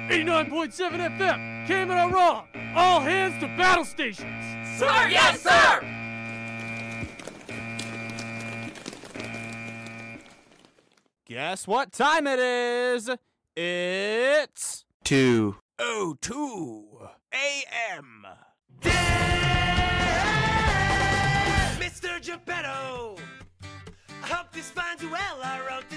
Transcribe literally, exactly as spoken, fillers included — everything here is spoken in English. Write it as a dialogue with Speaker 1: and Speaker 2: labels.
Speaker 1: eighty-nine point seven F M, Kamina Raw. All hands to battle stations.
Speaker 2: Sir, yes, sir!
Speaker 3: Guess what time it is? It's
Speaker 4: two
Speaker 3: oh two A M
Speaker 5: Mister Geppetto, I hope this finds you well. I wrote this